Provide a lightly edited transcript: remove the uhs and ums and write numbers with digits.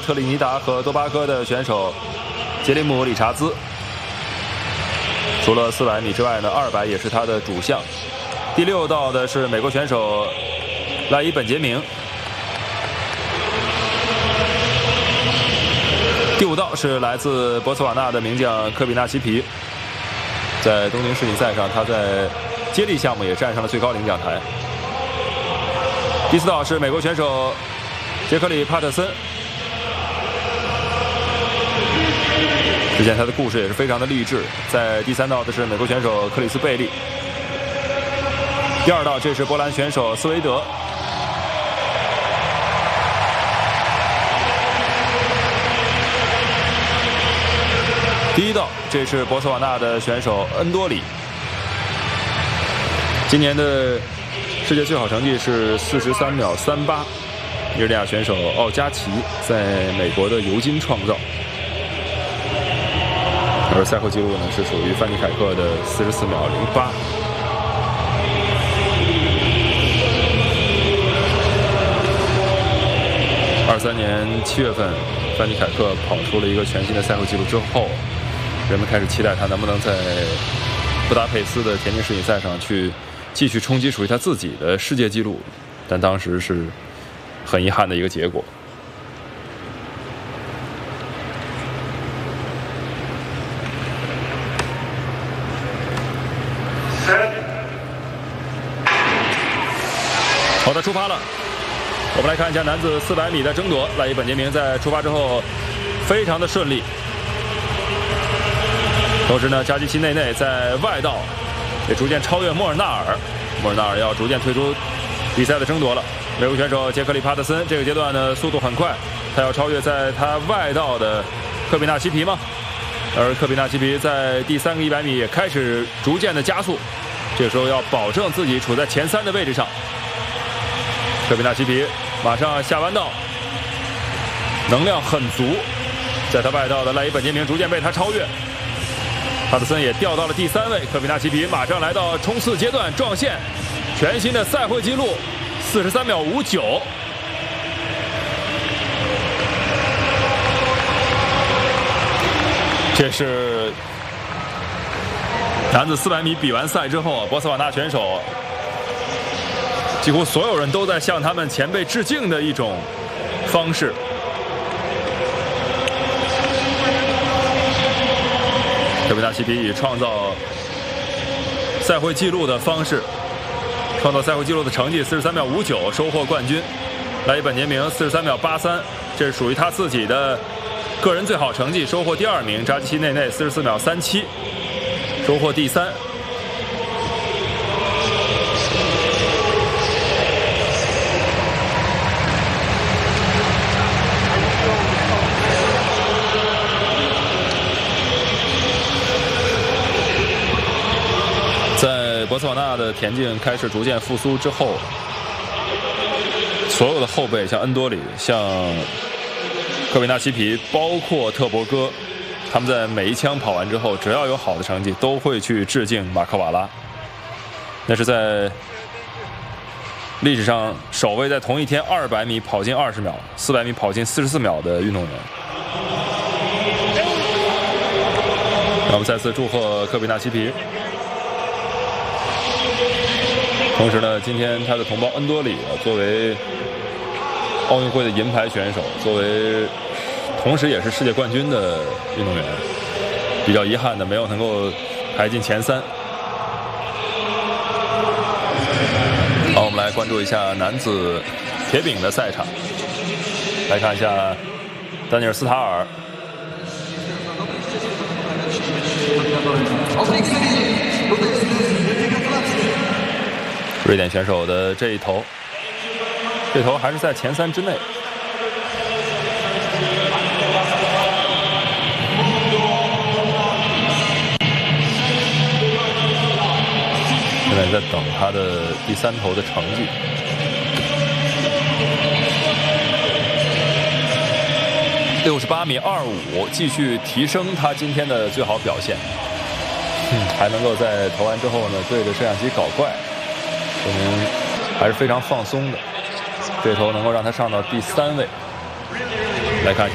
特立尼达和多巴哥的选手杰里姆·理查兹。除了400米之外呢，200也是他的主项。第6道的是美国选手赖伊·本杰明。第5道是来自博茨瓦纳的名将科比纳奇皮。在东京世锦赛上，他在接力项目也站上了最高领奖台。第4道是美国选手杰克里·帕特森。之前他的故事也是非常的励志。在第3道的是美国选手克里斯·贝利。第2道这是波兰选手斯维德。第1道这是博茨瓦纳的选手恩多里。今年的世界最好成绩是43秒38，尼日利亚选手奥加奇在美国的尤金创造，而赛后纪录呢是属于范尼凯克的44秒08。23年7月份，范尼凯克跑出了一个全新的赛后纪录之后，人们开始期待他能不能在布达佩斯的田径世锦赛上去继续冲击属于他自己的世界纪录，但当时是很遗憾的一个结果。好的，出发了。我们来看一下男子400米的争夺。赖伊·本杰明在出发之后非常的顺利，同时呢，加基奇内内在外道也逐渐超越莫尔纳尔，莫尔纳尔要逐渐退出比赛的争夺了。美国选手杰克里·帕特森这个阶段呢速度很快，他要超越在他外道的科比纳奇皮吗？而科比纳奇皮在第3个100米也开始逐渐的加速，这个时候要保证自己处在前3的位置上。科比纳奇皮马上下弯道，能量很足，在他外道的赖伊·本杰明逐渐被他超越。帕特森也掉到了第3位，科比纳奇皮马上来到冲刺阶段，撞线，全新的赛会纪录43秒59。这是男子400米比完赛之后，博茨瓦纳选手几乎所有人都在向他们前辈致敬的一种方式。科比纳奇皮以创造赛会纪录的方式，创造赛会纪录的成绩43秒59，收获冠军。赖伊·本杰明43秒83，这是属于他自己的个人最好成绩，收获第2名。扎基奇内内44秒37，收获第3。在博茨瓦纳的田径开始逐渐复苏之后，所有的后辈像恩多里、像科比纳奇皮，包括特博戈，他们在每一枪跑完之后，只要有好的成绩，都会去致敬马克瓦拉。那是在历史上首位在同一天200米跑进20秒，400米跑进44秒的运动员。让我们再次祝贺科比纳奇皮。同时呢，今天他的同胞恩多里作为奥运会的银牌选手，作为同时也是世界冠军的运动员，比较遗憾的没有能够排进前3。好，我们来关注一下男子铁饼的赛场，来看一下丹尼尔·斯塔尔。瑞典选手的这一头，这头还是在前3之内。现在在等他的第3头的成绩。68米25，继续提升他今天的最好表现。还能够在投完之后呢，对着摄像机搞怪，说明还是非常放松的。这头能够让他上到第3位。来看一下。